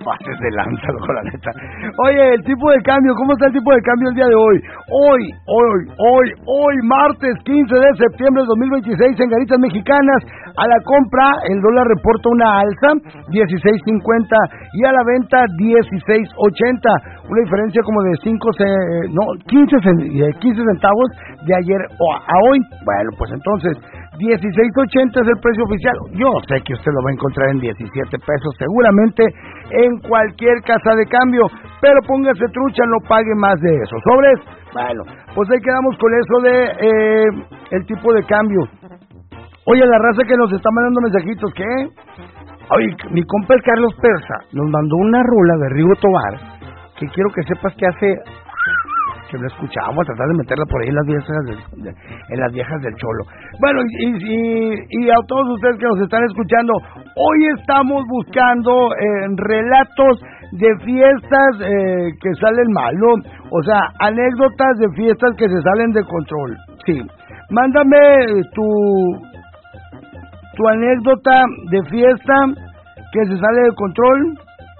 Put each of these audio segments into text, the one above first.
pases de lanza, loco, la neta. Oye, el tipo de cambio, ¿cómo está el tipo de cambio el día de hoy? Hoy, martes 15 de septiembre de 2026, en Garitas Mexicanas, a la compra, el dólar reporta una alza, 16.50, y a la venta, 16.80. Una diferencia como de 15 centavos de ayer a hoy. Bueno, pues entonces, 16.80 es el precio oficial. Yo sé que usted lo va a encontrar en 17 pesos, seguramente en cualquier casa de cambio, pero póngase trucha, no pague más de eso. ¿Sobres? Bueno, pues ahí quedamos con eso de el tipo de cambio. Oye, la raza que nos está mandando mensajitos, ¿qué? Oye, mi compa el Carlos Persa nos mandó una rola de Rigo Tobar, que quiero que sepas que hace... que lo escuchamos, a tratar de meterla por ahí en las viejas del Cholo. Bueno, y a todos ustedes que nos están escuchando, hoy estamos buscando relatos de fiestas que salen mal, ¿no? O sea, anécdotas de fiestas que se salen de control. Sí, mándame tu anécdota de fiesta que se sale de control.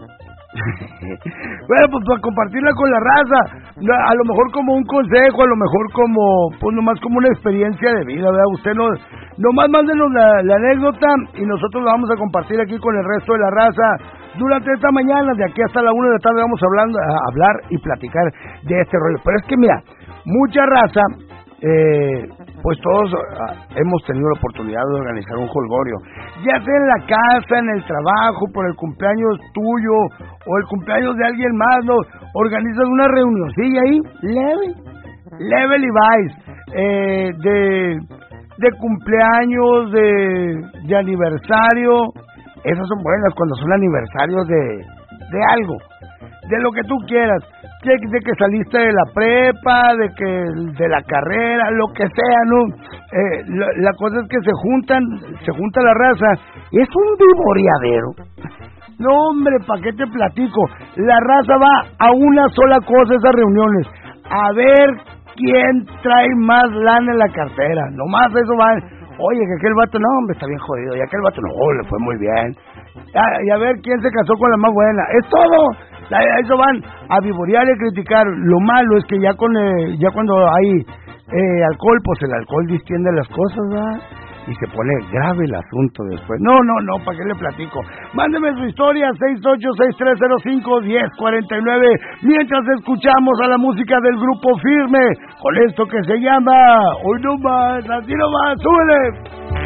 Bueno, pues para compartirla con la raza, a lo mejor como un consejo, a lo mejor como, pues nomás como una experiencia de vida, ¿verdad? Usted nomás mándenos la anécdota y nosotros la vamos a compartir aquí con el resto de la raza durante esta mañana, de aquí hasta la 1 de la tarde vamos a hablar y platicar de este rollo. Pero es que mira, mucha raza, pues todos hemos tenido la oportunidad de organizar un jolgorio, ya sea en la casa, en el trabajo, por el cumpleaños tuyo o el cumpleaños de alguien más, ¿no? Organizas una reunioncilla ahí, leve Levi's, de cumpleaños, de aniversario. Esas son buenas cuando son aniversarios de algo, de lo que tú quieras, de que saliste de la prepa, de la carrera, lo que sea, ¿no? La cosa es que se junta la raza, y es un vivoreadero. No, hombre, ¿para qué te platico? La raza va a una sola cosa, esas reuniones, a ver quién trae más lana en la cartera, nomás eso va. Oye, que aquel vato, no, hombre, está bien jodido, y aquel vato, no, le fue muy bien. Y a ver quién se casó con la más buena, es todo. A eso van, a vivorear y a criticar. Lo malo es que ya cuando hay alcohol, pues el alcohol distiende las cosas, ¿verdad? Y se pone grave el asunto después. No, ¿para qué le platico? Mándeme su historia, 6863051049, mientras escuchamos a la música del Grupo Firme, con esto que se llama Hoy No Más, así nomás, súbele.